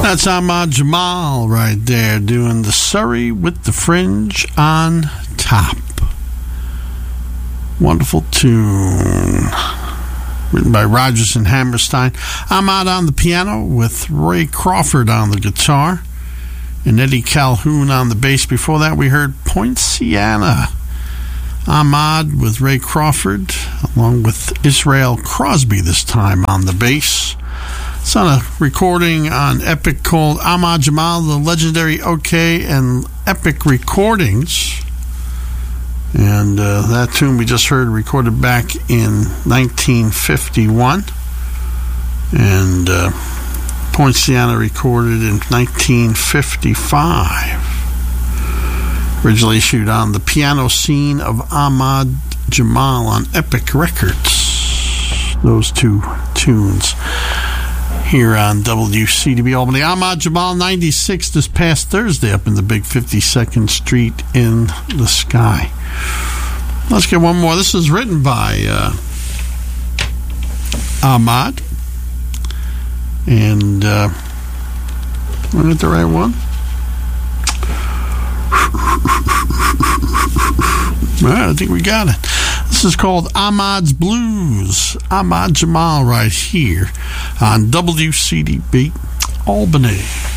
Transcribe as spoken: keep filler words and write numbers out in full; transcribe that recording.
That's Ahmad Jamal right there doing the Surrey with the Fringe on top. Wonderful tune. Written by Rodgers and Hammerstein. Ahmad on the piano with Ray Crawford on the guitar and Eddie Calhoun on the bass. Before that, we heard Poinciana. Ahmad with Ray Crawford, along with Israel Crosby this time on the bass. It's on a recording on Epic called Ahmad Jamal, the legendary OK and Epic Recordings. And uh, that tune we just heard recorded back in nineteen fifty-one. And uh, Poinciana recorded in nineteen fifty-five. Originally issued on the piano scene of Ahmad Jamal on Epic Records. Those two tunes here on W C D B Albany. Ahmad Jamal, ninety-six this past Thursday up in the big fifty-second Street in the Sky. Let's get one more. This is written by uh, Ahmad. And uh, am I get the right one? All right, I think we got it. This is called Ahmad's Blues. Ahmad Jamal right here on W C D B Albany.